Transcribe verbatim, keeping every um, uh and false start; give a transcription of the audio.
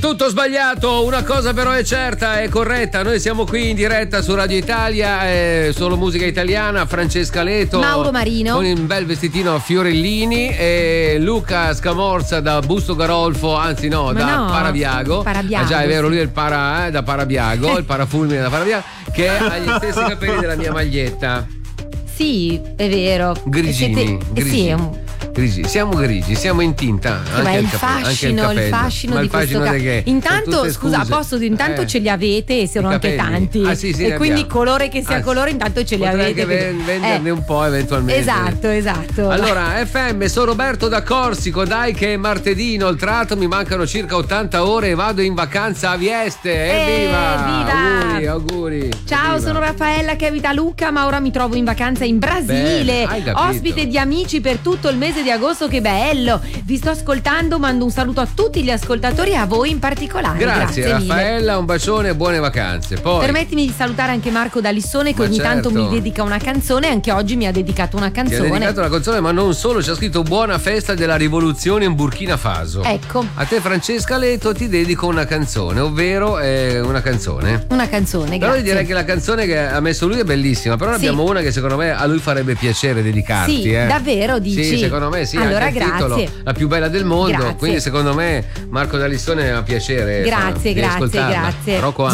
Tutto sbagliato, una cosa però è certa, è corretta. Noi siamo qui in diretta su Radio Italia, eh, solo musica italiana. Francesca Leto, Mauro Marino con un bel vestitino a fiorellini, e Luca Scamorza da Busto Garolfo, anzi no, Ma da no, Parabiago. Parabiago, Ah già, è vero, sì. lui è il para eh, da Parabiago, il parafulmine da Parabiago, che ha gli stessi capelli della mia maglietta. Sì, è vero. Grigini, Siete- grigini. Sì, è un... Grigi, siamo grigi, siamo in tinta. Ma Anche è il il cape- anche fascino, il capello. fascino Ma di il fascino questo di ca- che? Sono Intanto, tutte scusa, a scuse. posto di intanto Eh. ce li avete e sono I anche capelli. tanti. Ah, sì, sì, e ne quindi abbiamo. colore che sia Ah, colore, intanto ce li potrei avete. anche perché- ven- venderne eh. un po' eventualmente. Esatto, esatto. Allora, F M, sono Roberto da Corsico. Dai, che è martedì inoltrato, mi mancano circa ottanta ore e vado in vacanza a Vieste. Evviva! Evviva! Auguri, auguri. Ciao, Evviva. sono Raffaella che abita a Lucca, ma ora mi trovo in vacanza in Brasile. Bene, hai capito. Ospite di Amici per tutto il mese di agosto, che bello! Vi sto ascoltando, mando un saluto a tutti gli ascoltatori e a voi in particolare. Grazie, Grazie mille. Raffaella, un bacione e buone vacanze. Poi Permettimi di salutare anche Marco da Lissone, che Ma ogni tanto certo. mi dedica una canzone, anche oggi mi ha dedicato una ti ha canzone. dedicato una canzone, ma non solo, c'è scritto buona festa della rivoluzione in Burkina Faso. Ecco, A te, Francesca Leto, ti dedico una canzone, ovvero eh, una canzone. una canzone, Però io grazie. direi che la canzone che ha messo lui è bellissima, però ne Sì. abbiamo una che secondo me a lui farebbe piacere dedicarti. Sì, eh. davvero, dici? Sì, secondo me sì, Allora, anche il titolo, grazie. la più bella del mondo, Grazie. quindi secondo me Marco D'Alissone ha piacere Grazie, fa, di grazie, ascoltarla. grazie. Rocco